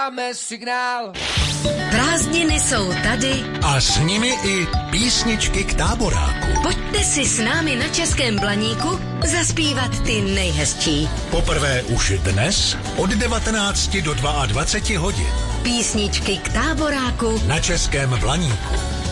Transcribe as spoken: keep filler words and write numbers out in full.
dáme signál. Prázdniny jsou tady a s nimi i písničky k táboráku. Pojďte si s námi na Českém Blaníku zaspívat ty nejhezčí. Poprvé už dnes od devatenácti do dvaceti dvou hodin. Písničky k táboráku na Českém Blaníku.